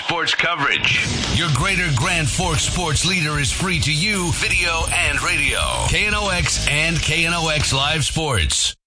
sports coverage. Your Greater Grand Forks sports leader is free to you, video and radio. KNOX and KNOX Live Sports.